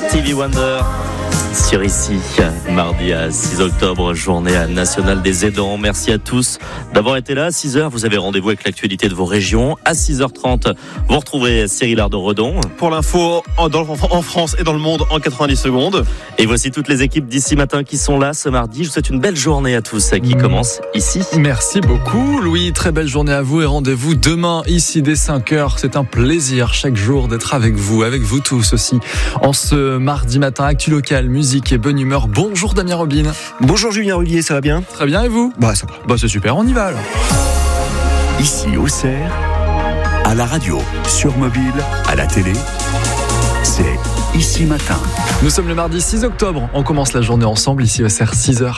Stevie Wonder sur ici, mardi à 6 octobre, journée nationale des aidants. Merci à tous d'avoir été là. À 6h, vous avez rendez-vous avec l'actualité de vos régions. À 6h30, vous retrouverez Cyril Ardon-Redon. Pour l'info en France et dans le monde en 90 secondes. Et voici toutes les équipes d'ici matin qui sont là ce mardi. Je vous souhaite une belle journée à tous qui commence ici. Merci beaucoup Louis, très belle journée à vous et rendez-vous demain ici dès 5h. C'est un plaisir chaque jour d'être avec vous tous aussi. En ce mardi matin, actu local, musique et bonne humeur. Bonjour Damien Robin. Bonjour Julien Rullier, ça va bien ? Très bien et vous ? Ça va. C'est super, on y va alors. Ici Auxerre, à la radio, sur mobile, à la télé, c'est Ici Matin. Nous sommes le mardi 6 octobre, on commence la journée ensemble ici Auxerre 6h.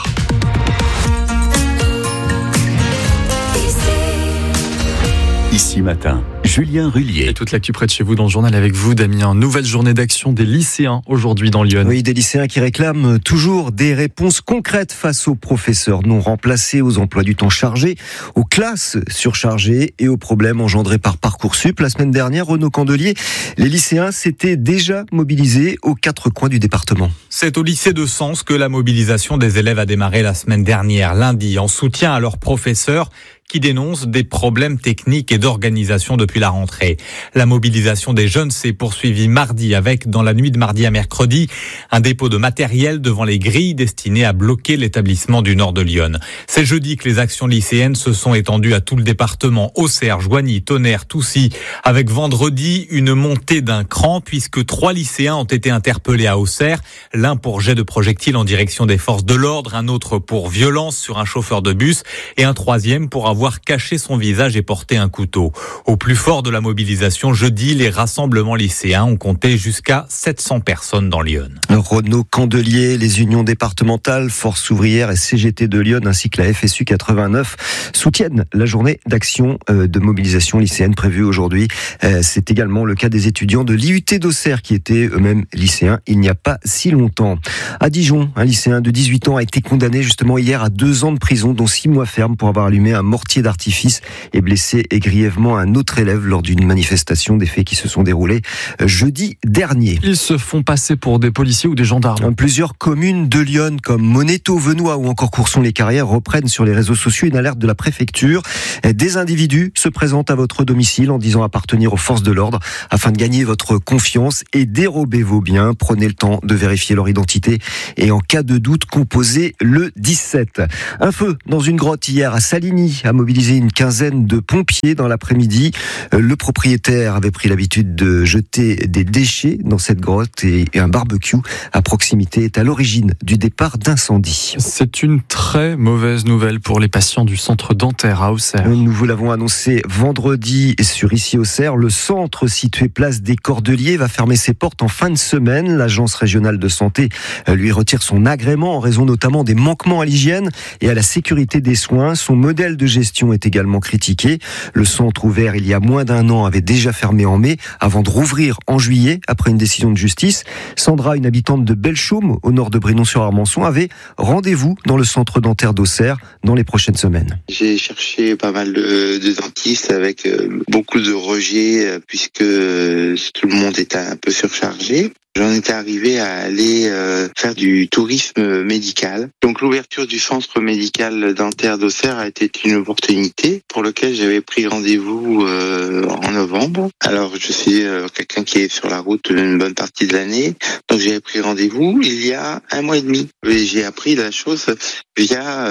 Ici Matin, Julien Rullier. Et toute l'actu près de chez vous dans le journal avec vous, Damien. Nouvelle journée d'action des lycéens aujourd'hui dans Lyon. Oui, des lycéens qui réclament toujours des réponses concrètes face aux professeurs non remplacés, aux emplois du temps chargés, aux classes surchargées et aux problèmes engendrés par Parcoursup. La semaine dernière, Renaud Candelier, les lycéens s'étaient déjà mobilisés aux 4 coins du département. C'est au lycée de Sens que la mobilisation des élèves a démarré la semaine dernière, lundi, en soutien à leurs professeurs qui dénoncent des problèmes techniques et d'organisation depuis la rentrée. La mobilisation des jeunes s'est poursuivie mardi avec, dans la nuit de mardi à mercredi, un dépôt de matériel devant les grilles destinées à bloquer l'établissement du nord de Lyon. C'est jeudi que les actions lycéennes se sont étendues à tout le département, Auxerre, Joigny, Tonnerre, Toussy, avec vendredi une montée d'un cran puisque 3 lycéens ont été interpellés à Auxerre, l'un pour jet de projectiles en direction des forces de l'ordre, un autre pour violence sur un chauffeur de bus et un troisième pour avoir caché son visage et porté un couteau. Au plus fort de la mobilisation, jeudi, les rassemblements lycéens ont compté jusqu'à 700 personnes dans Lyon. Renaud Candelier, les unions départementales, Force ouvrière et CGT de Lyon ainsi que la FSU 89 soutiennent la journée d'action de mobilisation lycéenne prévue aujourd'hui. C'est également le cas des étudiants de l'IUT d'Auxerre qui étaient eux-mêmes lycéens il n'y a pas si longtemps. À Dijon, un lycéen de 18 ans a été condamné justement hier à 2 ans de prison dont 6 mois ferme pour avoir allumé un mortier d'artifice et blessé et grièvement un autre élève lors d'une manifestation, des faits qui se sont déroulés jeudi dernier. Ils se font passer pour des policiers ou des gendarmes. Plusieurs communes de Lyon comme Monéto, Venoy ou encore Courson-les-Carrières reprennent sur les réseaux sociaux une alerte de la préfecture. Des individus se présentent à votre domicile en disant appartenir aux forces de l'ordre afin de gagner votre confiance et dérober vos biens. Prenez le temps de vérifier leur identité et en cas de doute, composez le 17. Un feu dans une grotte hier à Saligny a mobilisé une quinzaine de pompiers dans l'après-midi. Le propriétaire avait pris l'habitude de jeter des déchets dans cette grotte et un barbecue à proximité est à l'origine du départ d'incendie. C'est une très mauvaise nouvelle pour les patients du centre dentaire à Auxerre. Nous vous l'avons annoncé vendredi sur ici Auxerre. Le centre situé place des Cordeliers va fermer ses portes en fin de semaine. L'agence régionale de santé lui retire son agrément en raison notamment des manquements à l'hygiène et à la sécurité des soins. Son modèle de gestion est également critiqué. Le centre ouvert il y a moins d'1 an avait déjà fermé en mai avant de rouvrir en juillet après une décision de justice. Sandra, une habitante de Belchaume au nord de Brinon-sur-Armançon, avait rendez-vous dans le centre dentaire d'Auxerre dans les prochaines semaines. J'ai cherché pas mal de dentistes avec beaucoup de rejets puisque tout le monde était un peu surchargé. J'en étais arrivé à aller faire du tourisme médical. Donc l'ouverture du centre médical dentaire d'Auxerre a été une opportunité pour laquelle j'avais pris rendez-vous en novembre. Alors je suis quelqu'un qui est sur la route une bonne partie de l'année, donc j'avais pris rendez-vous il y a 1 mois et demi. Et j'ai appris la chose via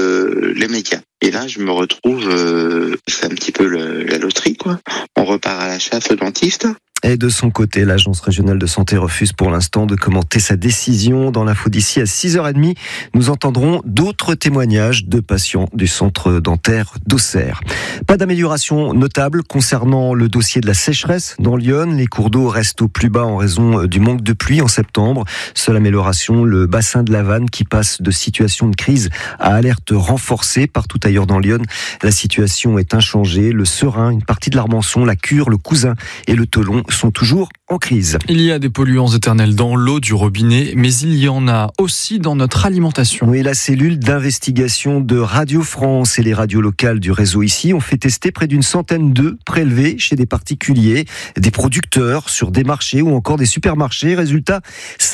les médias. Et là, je me retrouve, c'est un petit peu la loterie, quoi. On repart à la chasse au dentiste. Et de son côté, l'agence régionale de santé refuse pour l'instant de commenter sa décision. Dans l'info d'ici à 6h30, nous entendrons d'autres témoignages de patients du centre dentaire d'Auxerre. Pas d'amélioration notable concernant le dossier de la sécheresse dans Lyon. Les cours d'eau restent au plus bas en raison du manque de pluie en septembre. Seule amélioration, le bassin de la Vanne qui passe de situation de crise à alerte renforcée. Partout ailleurs dans Lyon, la situation est inchangée. Le Serein, une partie de l'Armançon, la Cure, le Cousin et le Tholon sont toujours en crise. Il y a des polluants éternels dans l'eau du robinet, mais il y en a aussi dans notre alimentation. Oui, la cellule d'investigation de Radio France et les radios locales du réseau ici ont fait tester près d'une centaine d'œufs prélevés chez des particuliers, des producteurs, sur des marchés ou encore des supermarchés. Résultat,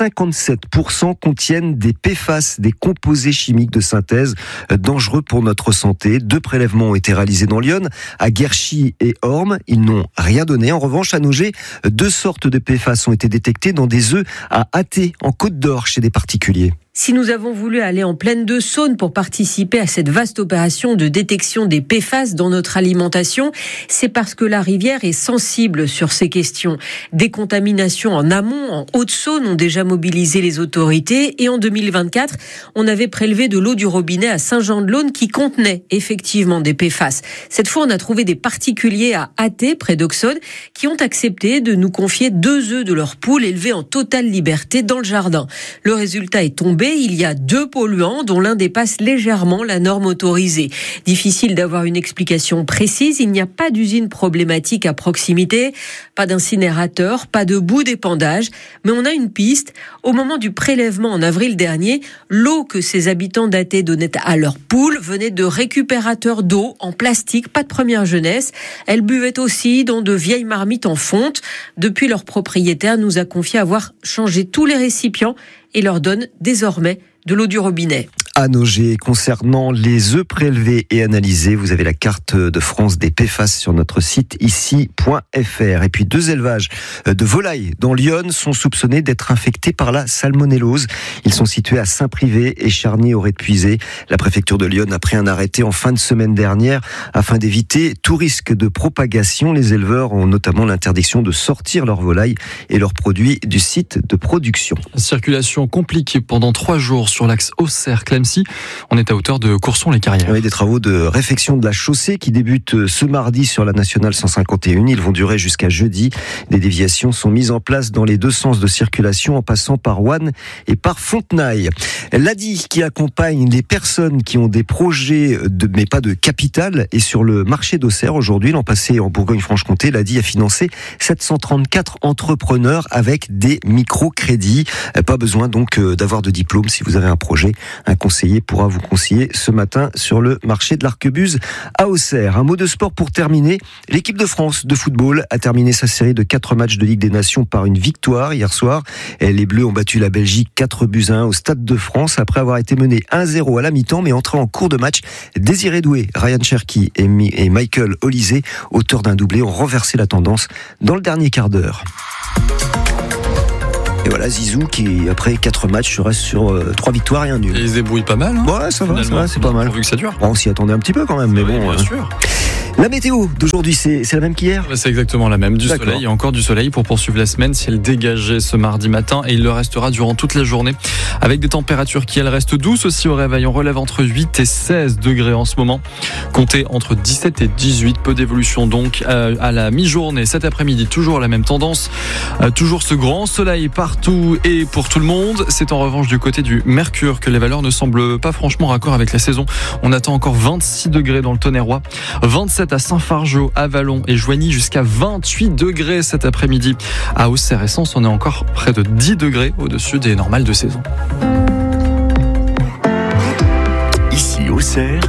57% contiennent des PFAS, des composés chimiques de synthèse dangereux pour notre santé. 2 prélèvements ont été réalisés dans l'Yonne, à Guerchy et Orme. Ils n'ont rien donné. En revanche, à Nogé, 2 sortes de PFAS ont été détectées dans des œufs à Athée, en Côte d'Or, chez des particuliers. Si nous avons voulu aller en plaine de Saône pour participer à cette vaste opération de détection des PFAS dans notre alimentation, c'est parce que la rivière est sensible sur ces questions. Des contaminations en amont, en Haute-Saône, ont déjà mobilisé les autorités. Et en 2024, on avait prélevé de l'eau du robinet à Saint-Jean-de-Laune qui contenait effectivement des PFAS. Cette fois, on a trouvé des particuliers à Athée, près d'Auxonne, qui ont accepté de nous confier 2 œufs de leur poule élevés en totale liberté dans le jardin. Le résultat est tombé. Il y a 2 polluants dont l'un dépasse légèrement la norme autorisée. Difficile d'avoir une explication précise. Il n'y a pas d'usine problématique à proximité, pas d'incinérateur, pas de bout d'épandage. Mais on a une piste. Au moment du prélèvement en avril dernier, l'eau que ces habitants d'Athée donnaient à leurs poules venait de récupérateurs d'eau en plastique, pas de première jeunesse. Elles buvaient aussi dans de vieilles marmites en fonte. Depuis, leur propriétaire nous a confié avoir changé tous les récipients et leur donne désormais de l'eau du robinet. À Nogé, concernant les œufs prélevés et analysés, vous avez la carte de France des PFAS sur notre site ici.fr. Et puis 2 élevages de volailles dans l'Yonne sont soupçonnés d'être infectés par la salmonellose. Ils sont situés à Saint-Privé et Charny-Auray-de-Puisé. La préfecture de l'Yonne a pris un arrêté en fin de semaine dernière afin d'éviter tout risque de propagation. Les éleveurs ont notamment l'interdiction de sortir leurs volailles et leurs produits du site de production. Circulation compliquée pendant 3 jours sur l'axe Auxerre-Clemcy. On est à hauteur de Courson-les-Carrières. Oui, des travaux de réfection de la chaussée qui débutent ce mardi sur la nationale 151. Ils vont durer jusqu'à jeudi. Des déviations sont mises en place dans les 2 sens de circulation en passant par Ouanne et par Fontenailles. L'ADI qui accompagne les personnes qui ont des projets mais pas de capital est sur le marché d'Auxerre aujourd'hui. L'an passé en Bourgogne-Franche-Comté, l'ADI a financé 734 entrepreneurs avec des microcrédits. Pas besoin donc d'avoir de diplôme si vous avez un projet. Un conseiller pourra vous conseiller ce matin sur le marché de l'Arquebuse à Auxerre. Un mot de sport pour terminer. L'équipe de France de football a terminé sa série de 4 matchs de Ligue des Nations par une victoire hier soir. Les Bleus ont battu la Belgique 4-1 au Stade de France après avoir été menés 1-0 à la mi-temps, mais entré en cours de match. Désiré Doué, Ryan Cherki et Michael Olysée, auteurs d'un doublé, ont renversé la tendance dans le dernier quart d'heure. Et voilà Zizou qui, après 4 matchs, reste sur 3 victoires et un nul. Et il se débrouille pas mal. Hein, ouais, ça va, c'est pas mal. Pourvu que ça dure. Bon, on s'y attendait un petit peu quand même, mais bon. Bien sûr. La météo d'aujourd'hui, c'est la même qu'hier ? C'est exactement la même. Du soleil et encore du soleil pour poursuivre la semaine. Ciel dégagé ce mardi matin et il le restera durant toute la journée avec des températures qui, elles, restent douces aussi au réveil. On relève entre 8 et 16 degrés en ce moment. Comptez entre 17 et 18. Peu d'évolution donc à la mi-journée. Cet après-midi, toujours la même tendance. Toujours ce grand soleil partout et pour tout le monde. C'est en revanche du côté du Mercure que les valeurs ne semblent pas franchement raccord avec la saison. On attend encore 26 degrés dans le Tonnerrois. 27 à Saint-Fargeau, à Vallon et Joigny, jusqu'à 28 degrés cet après-midi. À Auxerre et Sens, on est encore près de 10 degrés au-dessus des normales de saison. Ici Auxerre.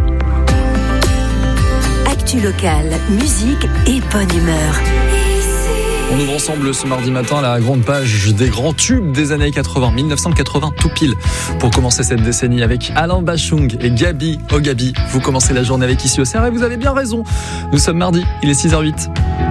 Actu locale, musique et bonne humeur. On ouvre ensemble ce mardi matin la grande page des grands tubes des années 80, 1980 tout pile. Pour commencer cette décennie avec Alain Bachung et Gabi. Oh Gabi, vous commencez la journée avec Ici Auxerre et vous avez bien raison. Nous sommes mardi, il est 6h08.